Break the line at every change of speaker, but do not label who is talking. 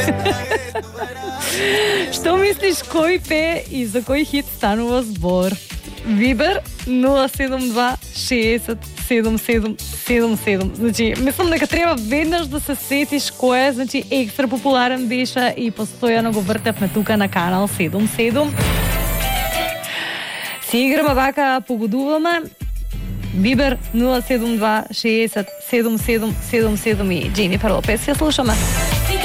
Што мислиш, кој пее и за кој хит станува збор? Вибер 072 60 77 77. Значи, мислам дека треба веднаш да се сетиш кој е, значи екстра популарен беше и постојано го вртевме тука на канал 77. Си играме вака, погодуваме. Вибер 072 60 77 77 и Дженифер Лопес ја слушаме.